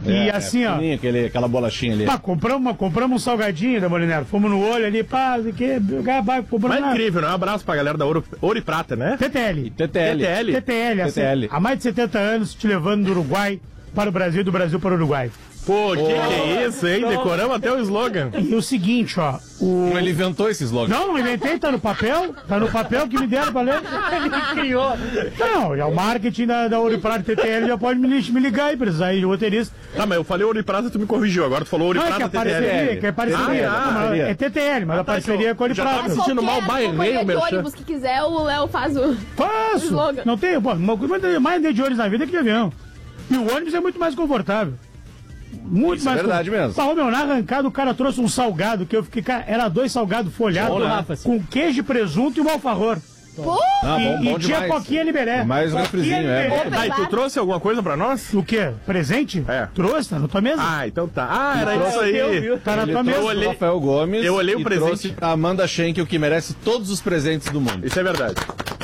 E assim, ó. Aquela bolachinha ali. Pá, compramos um salgadinho da Molinero. Fomos no olho ali, pá, compramos. Mas incrível, né? Um abraço pra galera da Ouro e Prata, né? TTL. Há mais de 70 anos te levando do Uruguai para o Brasil e do Brasil para o Uruguai. Pô, que é isso, hein? Decoramos até o slogan. E o seguinte, ó. Ele inventou esse slogan. Não inventei, tá no papel. Tá no papel que me deram pra ler. Ele criou. Não, já o marketing da Ouro e Prata TTL já pode me ligar aí, precisar aí de roteirista. Tá, mas eu falei Ouro e Prata, tu me corrigiu. Agora tu falou Ouro e Prata TTL. Que é parceria. É TTL, mas a parceria é com Ouro e Prata. Tá assistindo mal o bairreiro, de ônibus que quiser, o Léo faz o slogan. Não tem, pô, mais andei de ônibus na vida que de avião. E o ônibus é muito mais confortável. Muito Isso mais. É verdade mesmo. Meu, na arrancada o cara trouxe um salgado que eu fiquei, cara, era 2 salgados folhados com queijo, presunto e um alfajor. Pô! E tinha coquinha liberé. Mais um refrizinho, Aí, tu trouxe alguma coisa pra nós? O quê? Presente? É. Trouxe, tá na tua mesa. Ah, então tá. Ah, era isso aí. Tá na tua mesa. O Rafael Gomes. Eu olhei o presente. Trouxe a Amanda Schenkel, que merece todos os presentes do mundo. Isso é verdade.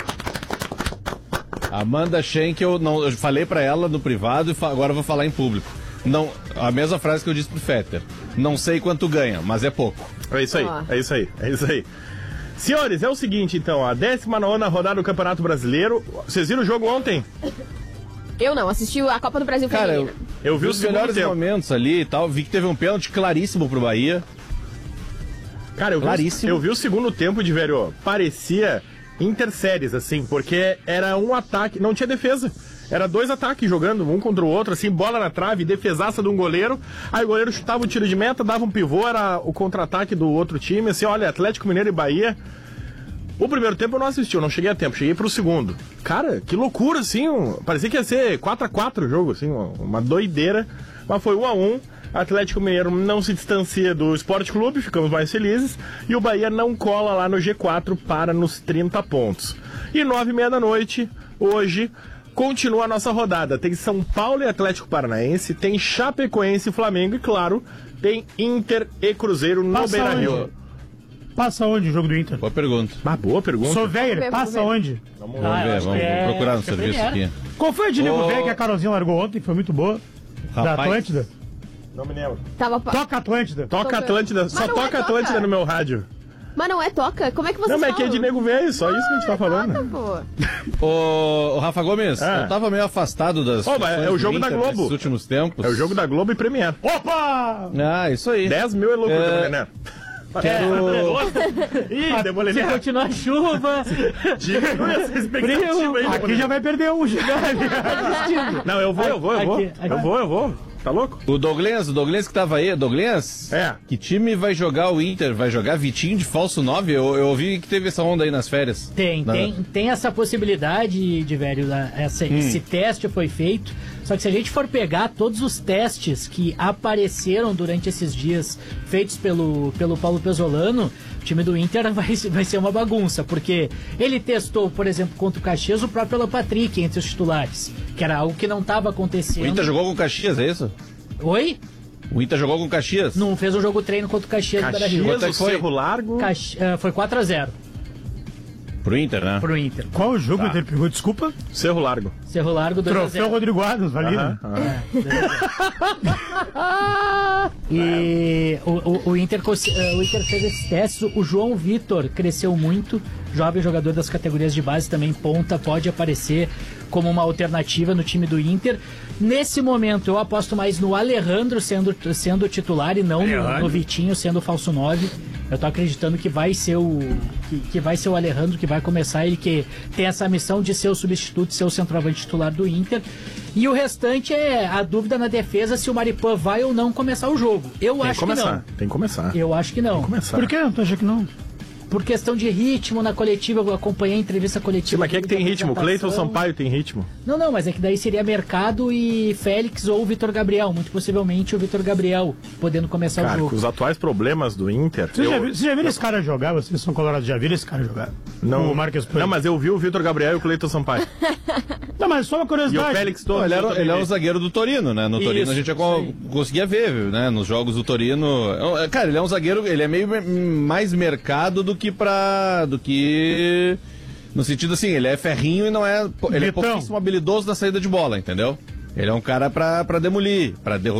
Amanda Schenkel, eu falei pra ela no privado e agora eu vou falar em público. Não, a mesma frase que eu disse pro Fetter. Não sei quanto ganha, mas é pouco. É isso aí. Senhores, é o seguinte então, a 19ª rodada do Campeonato Brasileiro. Vocês viram o jogo ontem? Eu não, assisti a Copa do Brasil feminina. Cara, eu vi os melhores momentos ali e tal, vi que teve um pênalti claríssimo pro Bahia. Cara, eu vi o segundo tempo de velho, parecia interséries, assim, porque era um ataque, não tinha defesa. Era 2 ataques jogando, um contra o outro, assim, bola na trave, defesaça de um goleiro. Aí o goleiro chutava o tiro de meta, dava um pivô, era o contra-ataque do outro time. Assim, olha, Atlético Mineiro e Bahia. O primeiro tempo eu não assisti, eu não cheguei a tempo, cheguei pro segundo. Cara, que loucura, assim, parecia que ia ser 4-4 o jogo, assim, uma doideira. Mas foi 1-1. Atlético Mineiro não se distancia do Sport Clube, ficamos mais felizes. E o Bahia não cola lá no G4, para nos 30 pontos. E 9h30 da noite, hoje, continua a nossa rodada. Tem São Paulo e Atlético Paranaense, tem Chapecoense e Flamengo e, claro, tem Inter e Cruzeiro no Beira-Rio. Passa onde o jogo do Inter? Boa pergunta. Boa pergunta. Sou velho, passa onde? Vamos ver, vamos procurar no serviço aqui. Qual foi a de nego velho que a Carolzinha largou ontem? Foi muito boa. Da Atlântida? Não me lembro. Toca Atlântida. Toca Atlântida. Só toca Atlântida no meu rádio. Mas não é toca? Como é que vocês falam? Não, mas falam? é que é de nego velho, só isso que a gente tá falando. Toca, pô. Ô, Rafa Gomes, eu tava meio afastado das é o jogo da Globo. Nos últimos tempos. É o jogo da Globo e Premiere. Opa! Isso aí. 10 mil é lucro, né? Ih, se continuar a chuva, diminui essa expectativa aí. Aqui já vai perder um gigante. Não, eu vou. Tá louco? O Douglas que tava aí, Douglas? Que time vai jogar o Inter? Vai jogar Vitinho de falso 9? Eu ouvi que teve essa onda aí nas férias. Tem essa possibilidade, de velho, esse teste foi feito. Só que se a gente for pegar todos os testes que apareceram durante esses dias feitos pelo Paulo Pesolano, o time do Inter vai ser uma bagunça, porque ele testou, por exemplo, contra o Caxias, o próprio Alan Patrick entre os titulares, que era algo que não estava acontecendo. O Inter jogou com o Caxias, é isso? Oi? O Inter jogou com o Caxias? Não fez um jogo treino contra o Caxias do Beira-Rio. Quanto é que foi? Cerro Largo? Foi 4-0. Pro Inter, né? Pro Inter. Qual o jogo que ele pegou? Desculpa. Cerro Largo. Cerro Largo 2-0. Troféu Rodrigo Adams, valeu. E o Inter fez esses testes. O João Vitor cresceu muito. Jovem jogador das categorias de base, também ponta, pode aparecer como uma alternativa no time do Inter. Nesse momento eu aposto mais no Alejandro sendo titular e não no Vitinho sendo falso 9. Eu tô acreditando que vai ser o Alejandro que vai começar, ele que tem essa missão de ser o substituto, ser o centroavante titular do Inter. E o restante é a dúvida na defesa se o Maripan vai ou não começar o jogo. Eu acho que não. Tem que começar. Eu acho que não. Por que não? Tu acha que não? Por questão de ritmo na coletiva, eu acompanhei a entrevista coletiva. Sim, mas quem é que tem ritmo? O Cleiton Sampaio tem ritmo? Não, mas é que daí seria Mercado e Félix ou o Vitor Gabriel. Muito possivelmente o Vitor Gabriel podendo começar o jogo. Com os atuais problemas do Inter... Você já viram esse cara jogar? Vocês são colorados, já viram esse cara jogar? Não, o Marques não, mas eu vi o Vitor Gabriel e o Cleiton Sampaio. Não, mas só uma curiosidade. E o Félix todo. Ele é o zagueiro do Torino, né? No Torino a gente já conseguia ver, né? Nos jogos do Torino. Cara, ele é um zagueiro, ele é meio mais mercado do que no sentido assim, ele é ferrinho e não é. Ele é pouquíssimo habilidoso na saída de bola, entendeu? Ele é um cara pra demolir, pra